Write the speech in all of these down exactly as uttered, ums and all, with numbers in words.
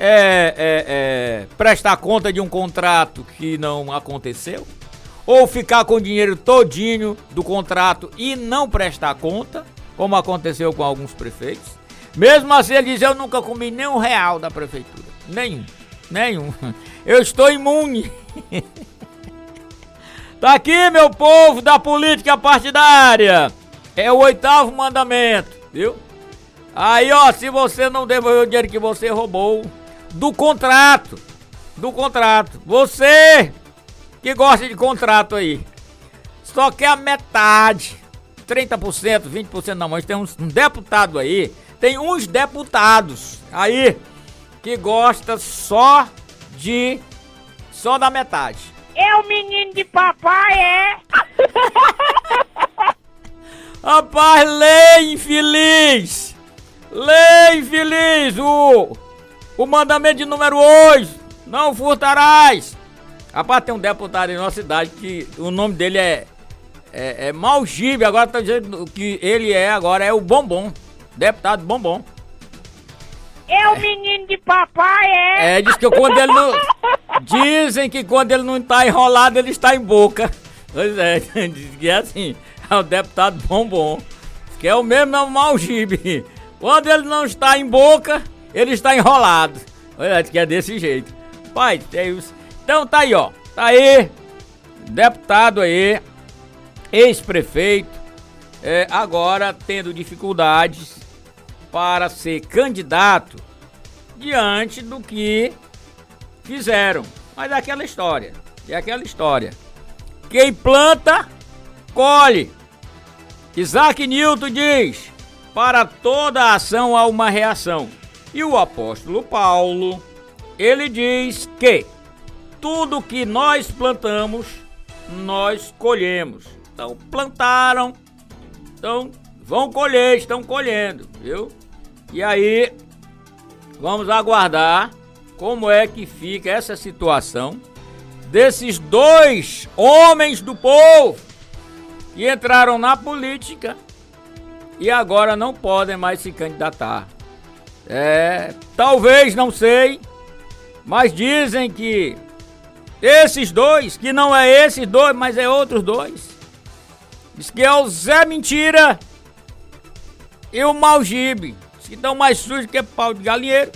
é, é, é prestar conta de um contrato que não aconteceu? Ou ficar com o dinheiro todinho do contrato e não prestar conta, como aconteceu com alguns prefeitos? Mesmo assim, ele diz, eu nunca comi nem um real da prefeitura. Nenhum, nenhum. Eu estou imune. Tá aqui, meu povo da política partidária. É o oitavo mandamento, viu? Aí, ó, se você não devolver o dinheiro que você roubou do contrato, do contrato, você que gosta de contrato aí, só quer a metade, trinta por cento, vinte por cento não, mas tem uns um deputado aí, tem uns deputados aí que gosta só de, só da metade. É o menino de papai, é? Rapaz, lê, infeliz! Lê, infeliz! O, o mandamento de número oito, não furtarás! Rapaz, tem um deputado em nossa cidade que o nome dele é, é, é Malgibe, agora tá dizendo que ele é, agora é o Bombom, deputado Bombom. É o menino de papai, é? É, diz que quando ele não... Dizem que quando ele não tá enrolado, ele está em boca. Pois é, diz que é assim, é o deputado Bombom, que é o mesmo, é o Malgibe. Quando ele não está em boca, ele está enrolado. Pois é, diz que é desse jeito. Pai, tem os... Então tá aí, ó, tá aí, deputado aí, ex-prefeito, é, agora tendo dificuldades para ser candidato diante do que fizeram. Mas é aquela história, é aquela história. Quem planta, colhe. Isaac Newton diz, para toda ação há uma reação. E o apóstolo Paulo, ele diz que tudo que nós plantamos, nós colhemos. Então plantaram, então vão colher, estão colhendo, viu? E aí, vamos aguardar como é que fica essa situação desses dois homens do povo que entraram na política e agora não podem mais se candidatar. É, talvez, não sei, mas dizem que esses dois, que não é esses dois, mas é outros dois, diz que é o Zé Mentira e o Malgibe, que estão mais sujos que pau de galinheiro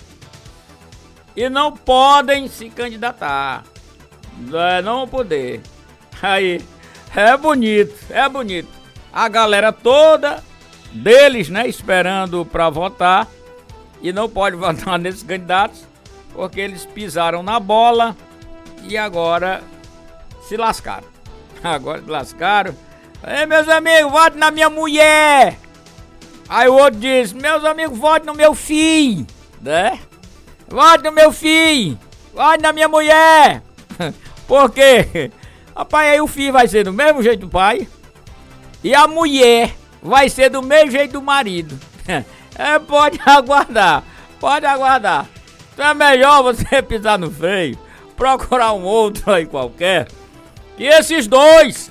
e não podem se candidatar. É, não vão poder. Aí, é bonito, é bonito. A galera toda deles, né, esperando pra votar e não pode votar nesses candidatos porque eles pisaram na bola e agora se lascaram. Agora se lascaram. Ei, meus amigos, vote na minha mulher. Aí o outro diz, meus amigos, vote no meu filho, né? Vote no meu filho, vote na minha mulher. Por quê? Rapaz, aí o filho vai ser do mesmo jeito do pai e a mulher vai ser do mesmo jeito do marido. É, pode aguardar, pode aguardar. Então é melhor você pisar no freio, procurar um outro aí qualquer. E esses dois,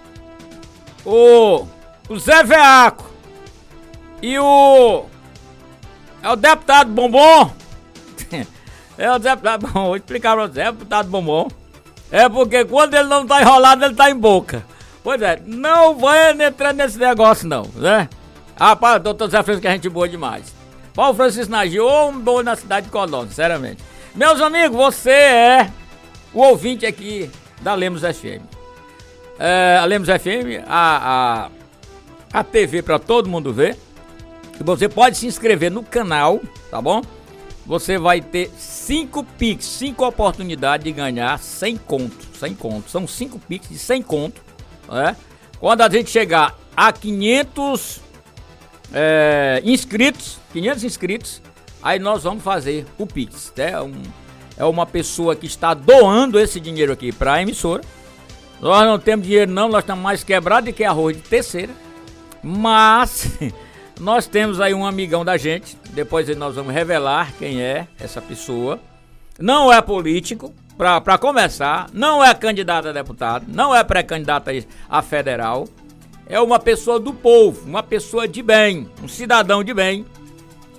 o, o Zé Veaco e o... É o deputado Bombom. É o deputado Bombom, vou explicar pra você, é o deputado Bombom. É porque quando ele não tá enrolado, ele tá em boca. Pois é, não vai entrar nesse negócio não, né? Rapaz, doutor Zé Francisco, que a gente boa demais. Paulo Francisco Nagi, ou um bom na cidade de Codó, sinceramente. Meus amigos, você é o ouvinte aqui da Lemos F M. É, a Lemos F M, a, a, a T V para todo mundo ver. E você pode se inscrever no canal, tá bom? Você vai ter cinco Pix, cinco oportunidades de ganhar cem conto, cem conto. São cinco Pix de cem conto, né? Quando a gente chegar a quinhentos é, inscritos, quinhentos inscritos, aí nós vamos fazer o Pix, né? Um, é uma pessoa que está doando esse dinheiro aqui para a emissora. Nós não temos dinheiro não, nós estamos mais quebrados do que arroz de terceira. Mas nós temos aí um amigão da gente, depois nós vamos revelar quem é essa pessoa. Não é político, para começar, não é candidato a deputado, não é pré-candidato a federal. É uma pessoa do povo, uma pessoa de bem, um cidadão de bem,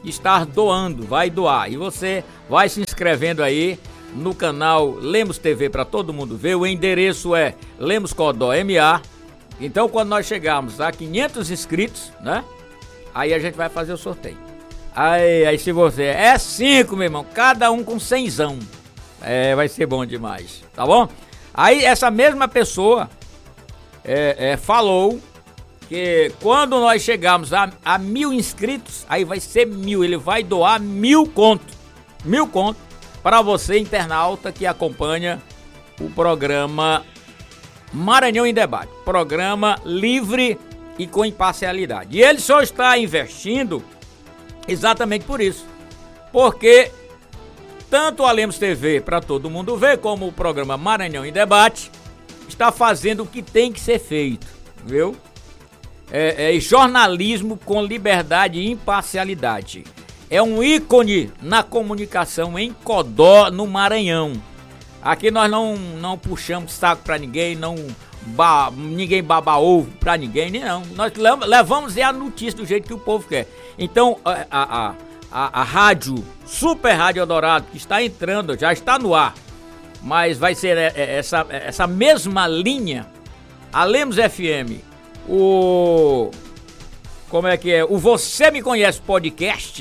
estar doando, vai doar. E você vai se inscrevendo aí no canal Lemos T V para todo mundo ver. O endereço é Lemos Codó M A. Então, quando nós chegarmos a quinhentos inscritos, né? Aí a gente vai fazer o sorteio. Aí, aí se você é cinco, meu irmão, cada um com cenzão. É, vai ser bom demais, tá bom? Aí essa mesma pessoa é, é, falou que quando nós chegarmos a, a mil inscritos, aí vai ser mil, ele vai doar mil conto, mil conto para você, internauta, que acompanha o programa Maranhão em Debate, programa livre e com imparcialidade. E ele só está investindo exatamente por isso, porque tanto a Lemos T V para todo mundo ver, como o programa Maranhão em Debate, está fazendo o que tem que ser feito, viu? É, é jornalismo com liberdade e imparcialidade. É um ícone na comunicação em Codó, no Maranhão. Aqui nós não, não puxamos saco para ninguém, não ba, ninguém baba ovo para ninguém, nem não. Nós levamos é a notícia do jeito que o povo quer. Então, a... a, a A, a rádio, Super Rádio Eldorado, que está entrando, já está no ar, mas vai ser essa, essa mesma linha, a Lemos F M, o... como é que é? O Você Me Conhece Podcast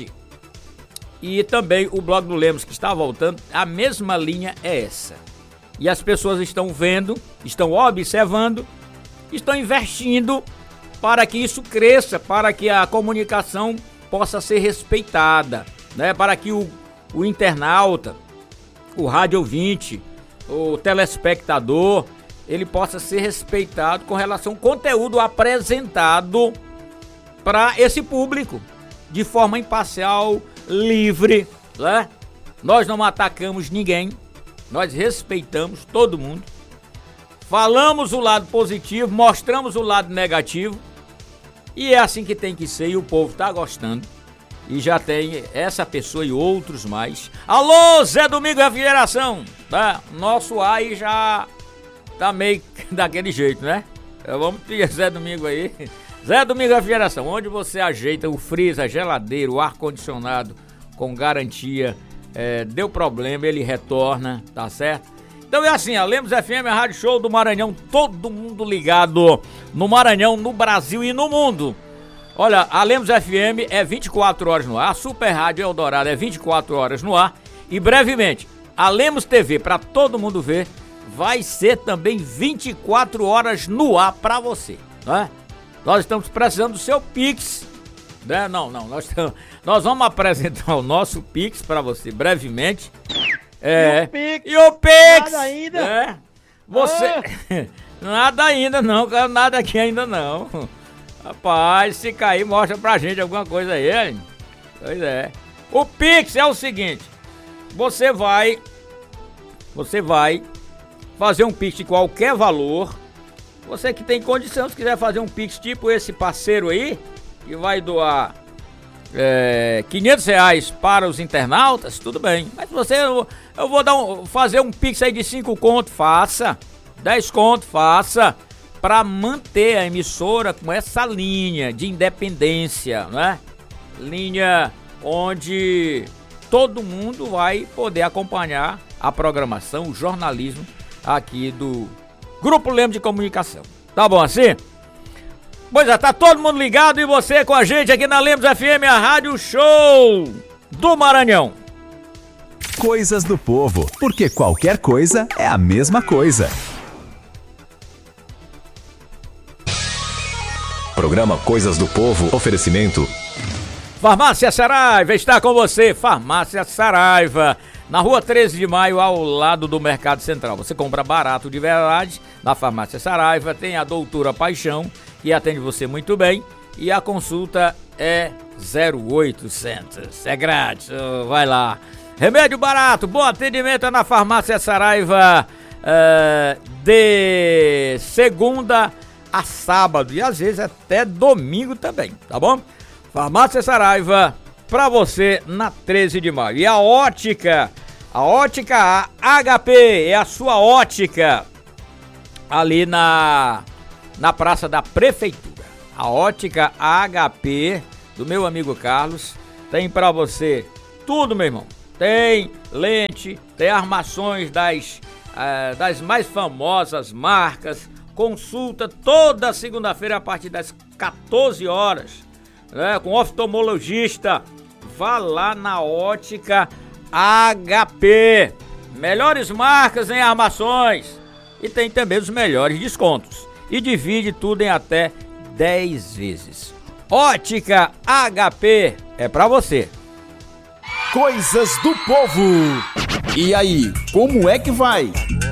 e também o Blog do Lemos, que está voltando, a mesma linha é essa. E as pessoas estão vendo, estão observando, estão investindo para que isso cresça, para que a comunicação possa ser respeitada, né? Para que o, o internauta, o rádio ouvinte, o telespectador, ele possa ser respeitado com relação ao conteúdo apresentado para esse público, de forma imparcial, livre, né? Nós não atacamos ninguém, nós respeitamos todo mundo, falamos o lado positivo, mostramos o lado negativo. E é assim que tem que ser, e o povo tá gostando. E já tem essa pessoa e outros mais. Alô, Zé Domingo Refrigeração, tá? Nosso ar aí já tá meio daquele jeito, né? Então, vamos pedir Zé Domingo aí. Zé Domingo Refrigeração, onde você ajeita o freezer, a geladeira, o ar-condicionado com garantia. É, deu problema, ele retorna, tá certo? Então é assim, a Lemos F M, a Rádio Show do Maranhão, todo mundo ligado no Maranhão, no Brasil e no mundo. Olha, a Lemos F M é vinte e quatro horas no ar, a Super Rádio Eldorado é vinte e quatro horas no ar e brevemente, a Lemos T V, para todo mundo ver, vai ser também vinte e quatro horas no ar para você, né? Nós estamos precisando do seu Pix, né? Não, não, nós, estamos, nós vamos apresentar o nosso Pix para você brevemente. É. E o Pix? E o Pix? Nada ainda? É. Você. Ah. Nada ainda não, nada aqui ainda não. Rapaz, se cair, mostra pra gente alguma coisa aí, hein? Pois é. O Pix é o seguinte: você vai. Você vai fazer um Pix de qualquer valor. Você que tem condição, se quiser fazer um Pix tipo esse parceiro aí, que vai doar É, quinhentos reais para os internautas, tudo bem. Mas você, eu, eu vou dar um, fazer um Pix aí de cinco conto, faça. dez conto, faça. Para manter a emissora com essa linha de independência, né? Linha onde todo mundo vai poder acompanhar a programação, o jornalismo aqui do Grupo Lemos de Comunicação. Tá bom assim? Pois é, tá todo mundo ligado e você com a gente aqui na Lemos F M, a Rádio Show do Maranhão. Coisas do povo, porque qualquer coisa é a mesma coisa. Programa Coisas do Povo, oferecimento. Farmácia Saraiva está com você, Farmácia Saraiva, na rua treze de maio, ao lado do Mercado Central. Você compra barato de verdade na Farmácia Saraiva, tem a doutora Paixão, que atende você muito bem, e a consulta é zero oitocentos, é grátis, vai lá. Remédio barato, bom atendimento é na Farmácia Saraiva, uh, de segunda a sábado, e às vezes até domingo também, tá bom? Farmácia Saraiva, pra você na treze de maio. E a ótica, a ótica H P, é a sua ótica ali na, na Praça da Prefeitura. A ótica H P do meu amigo Carlos tem pra você tudo, meu irmão. Tem lente, tem armações das, uh, das mais famosas marcas. Consulta toda segunda-feira a partir das quatorze horas, né, com oftalmologista. Vá lá na Ótica H P. Melhores marcas em armações. E tem também os melhores descontos. E divide tudo em até dez vezes. Ótica H P é pra você. Coisas do povo. E aí, como é que vai?